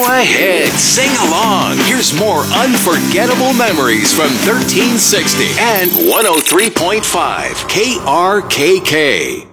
Go ahead, sing along. Here's more unforgettable memories from 1360 and 103.5 KRKK.